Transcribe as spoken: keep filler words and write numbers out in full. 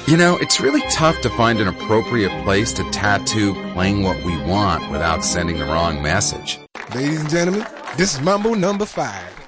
You know, it's really tough to find an appropriate place to tattoo playing what we want without sending the wrong message. Ladies and gentlemen, this is Mambo number five.